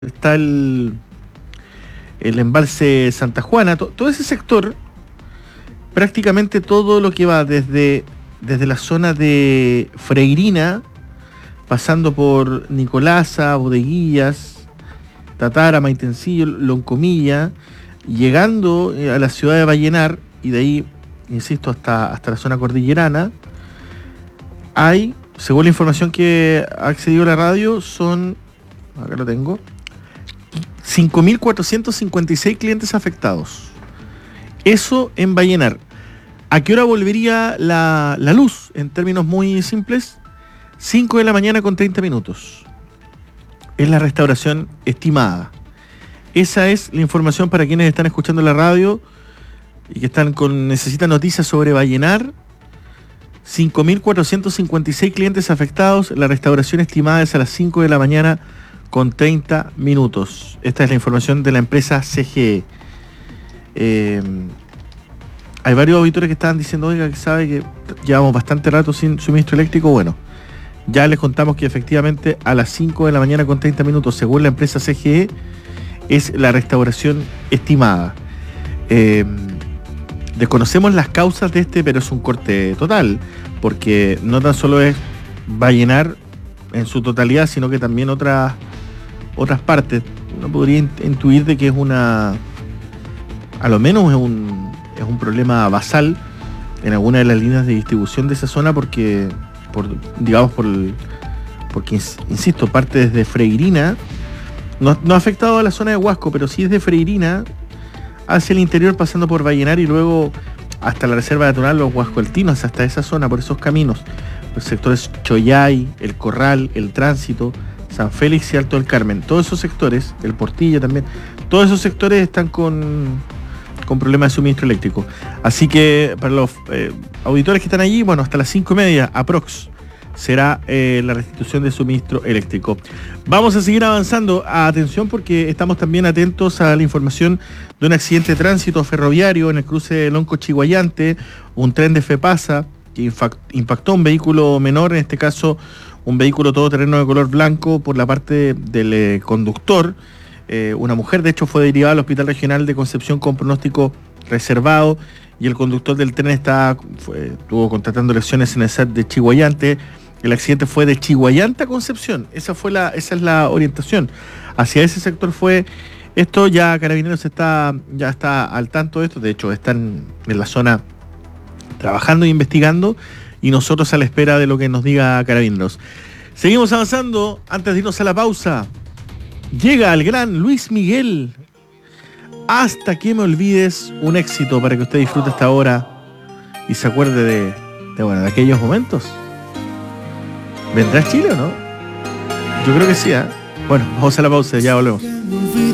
está el embalse Santa Juana, todo ese sector, prácticamente todo lo que va desde la zona de Freirina, pasando por Nicolasa, Bodeguillas, Tatara, Maitencillo, Loncomilla, llegando a la ciudad de Vallenar, y de ahí, insisto, hasta la zona cordillerana, hay, según la información que ha accedido la radio, son, acá lo tengo, 5.456 clientes afectados. Eso en Vallenar. ¿A qué hora volvería la luz? En términos muy simples, 5 de la mañana con 30 minutos. Es la restauración estimada. Esa es la información para quienes están escuchando la radio y que necesitan noticias sobre Vallenar. 5.456 clientes afectados. La restauración estimada es a las 5 de la mañana con 30 minutos. Esta es la información de la empresa CGE. Hay varios auditores que estaban diciendo, oiga, que sabe que llevamos bastante rato sin suministro eléctrico. Bueno, ya les contamos que efectivamente a las 5 de la mañana con 30 minutos, según la empresa CGE, es la restauración estimada. Desconocemos las causas de pero es un corte total, porque no tan solo es Vallenar en su totalidad, sino que también otras partes. Uno podría intuir de que a lo menos es un problema basal en alguna de las líneas de distribución de esa zona, porque insisto, parte desde Freirina, no ha afectado a la zona de Huasco, pero sí desde Freirina hacia el interior, pasando por Vallenar y luego hasta la reserva natural Los Huascoaltinos, hasta esa zona, por esos caminos, los sectores Choyay, El Corral, El Tránsito, San Félix y Alto del Carmen. Todos esos sectores, El Portillo también, todos esos sectores están con problemas de suministro eléctrico. Así que para los auditores que están allí, bueno, hasta las 5:30 aprox será la restitución de suministro eléctrico. Vamos a seguir avanzando. Atención, porque estamos también atentos a la información de un accidente de tránsito ferroviario en el cruce de Lonco-Chiguayante, un tren de FEPASA que impactó un vehículo menor, en este caso un vehículo todoterreno de color blanco, por la parte del conductor. Una mujer, de hecho, fue derivada al Hospital Regional de Concepción con pronóstico reservado, y el conductor del tren estuvo contratando lesiones en el SAT de Chiguayante. El accidente fue de Chiguayante a Concepción. Esa es la orientación. Hacia ese sector fue esto. Ya Carabineros ya está al tanto de esto. De hecho, están en la zona trabajando e investigando, y nosotros a la espera de lo que nos diga Carabineros. Seguimos avanzando. Antes de irnos a la pausa, llega el gran Luis Miguel. Hasta que me olvides, un éxito para que usted disfrute esta hora y se acuerde de aquellos momentos. ¿Vendrá a Chile o no? Yo creo que sí, ¿eh? Bueno, vamos a la pausa, ya volvemos.